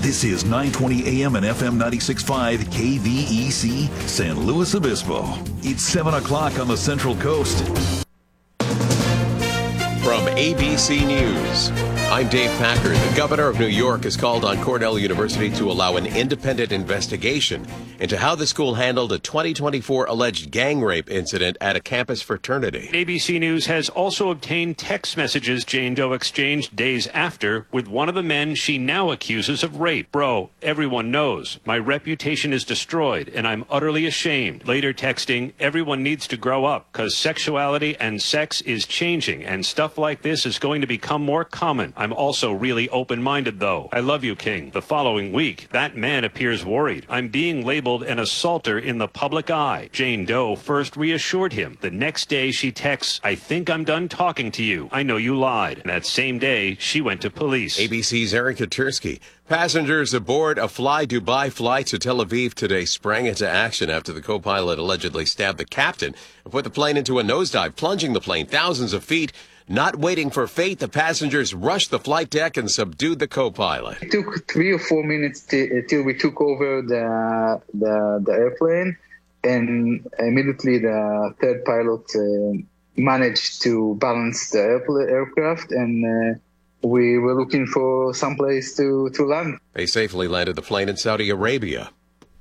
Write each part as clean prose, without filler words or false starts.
This is 920 AM and FM 96.5 KVEC San Luis Obispo. It's 7 o'clock on the Central Coast. From ABC News, I'm Dave Packard. The governor of New York has called on Cornell University to allow an independent investigation into how the school handled a 2024 alleged gang rape incident at a campus fraternity. ABC News has also obtained text messages Jane Doe exchanged days after with one of the men she now accuses of rape. Bro, everyone knows. My reputation is destroyed, and I'm utterly ashamed. Later texting, everyone needs to grow up, because sexuality and sex is changing, and stuff like this is going to become more common. I'm also really open-minded, though. I love you, King. The following week, that man appears worried. I'm being labeled an assaulter in the public eye. Jane Doe first reassured him. The next day, she texts, I think I'm done talking to you. I know you lied. And that same day, she went to police. ABC's Aaron Katursky. Passengers aboard a Fly Dubai flight to Tel Aviv today sprang into action after the co-pilot allegedly stabbed the captain and put the plane into a nosedive, plunging the plane thousands of feet. Not waiting for fate, the passengers rushed the flight deck and subdued the co-pilot. It took 3 or 4 minutes till we took over the airplane, and immediately the third pilot managed to balance the aircraft, and we were looking for some place to land. They safely landed the plane in Saudi Arabia.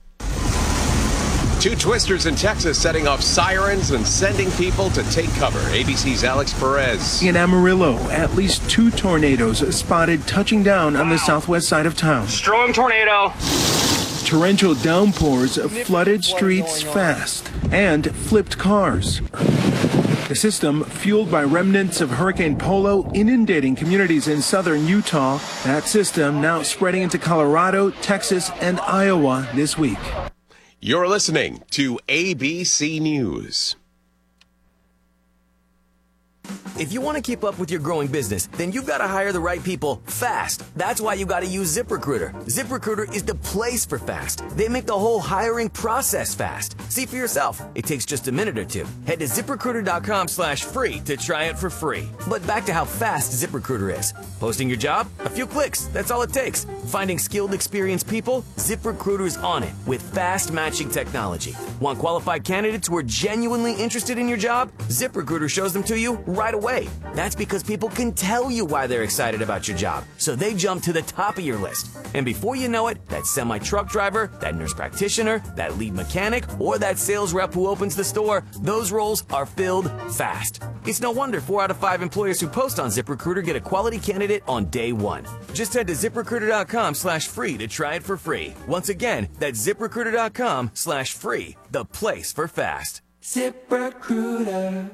Two twisters in Texas setting off sirens and sending people to take cover. ABC's Alex Perez. In Amarillo, at least 2 tornadoes spotted touching down on the southwest side of town. Strong tornado. Torrential downpours flooded streets fast and flipped cars. The system, fueled by remnants of Hurricane Polo, inundating communities in southern Utah. That system now spreading into Colorado, Texas, and Iowa this week. You're listening to ABC News. If you want to keep up with your growing business, then you've got to hire the right people fast. That's why you got to use ZipRecruiter. ZipRecruiter is the place for fast. They make the whole hiring process fast. See for yourself. It takes just a minute or two. Head to ZipRecruiter.com/free to try it for free. But back to how fast ZipRecruiter is. Posting your job? A few clicks. That's all it takes. Finding skilled, experienced people? ZipRecruiter's on it with fast matching technology. Want qualified candidates who are genuinely interested in your job? ZipRecruiter shows them to you right away. That's because people can tell you why they're excited about your job, so they jump to the top of your list. And before you know it, that semi-truck driver, that nurse practitioner, that lead mechanic, or that sales rep who opens the store, those roles are filled fast. It's no wonder 4 out of 5 employers who post on ZipRecruiter get a quality candidate on day one. Just head to ZipRecruiter.com/free to try it for free. Once again, that's ZipRecruiter.com/free, the place for fast. ZipRecruiter.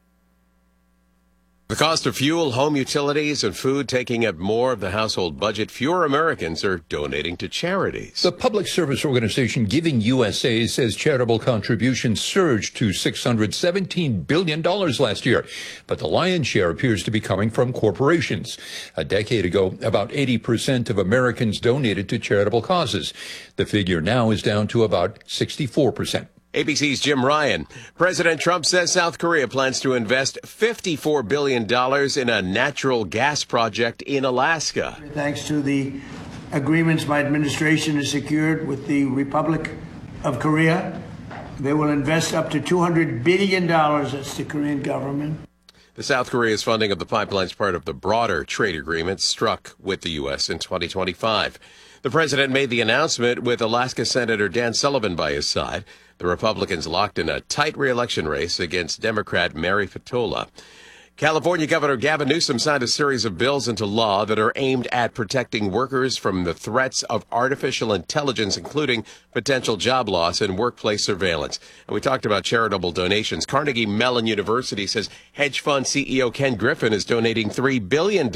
The cost of fuel, home utilities, and food taking up more of the household budget. Fewer Americans are donating to charities. The public service organization Giving USA says charitable contributions surged to $617 billion last year. But the lion's share appears to be coming from corporations. A decade ago, about 80% of Americans donated to charitable causes. The figure now is down to about 64%. ABC's Jim Ryan. President Trump says South Korea plans to invest $54 billion in a natural gas project in Alaska. Thanks to the agreements my administration has secured with the Republic of Korea, they will invest up to $200 billion. That's the Korean government. The South Korea's funding of the pipeline is part of the broader trade agreement struck with the U.S. in 2025. The president made the announcement with Alaska Senator Dan Sullivan by his side. The Republicans locked in a tight re-election race against Democrat Mary Fatola. California Governor Gavin Newsom signed a series of bills into law that are aimed at protecting workers from the threats of artificial intelligence, including potential job loss and workplace surveillance. And we talked about charitable donations. Carnegie Mellon University says hedge fund CEO Ken Griffin is donating $3 billion